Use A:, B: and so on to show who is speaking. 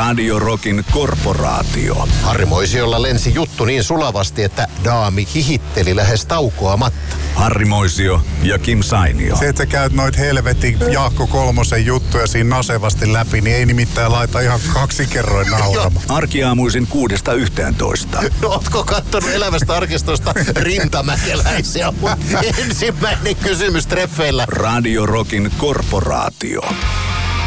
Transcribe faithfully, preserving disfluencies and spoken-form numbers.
A: Radio Rockin korporaatio.
B: Harri Moisiolla lensi juttu niin sulavasti, että daami hihitteli lähes taukoamatta.
A: Harri Moisio ja Kim Sainio.
C: Se, että käyt noit helvetin Jaakko Kolmosen juttuja siinä nasevasti läpi, niin ei nimittäin laita ihan kaksi kerroin nauramaan.
A: Arkiaamuisin kuudesta yhteentoista.
B: No, ootko kattonut elävästä arkistosta rintamäkeläisiä? Ensimmäinen kysymys treffeillä.
A: Radio Rockin korporaatio.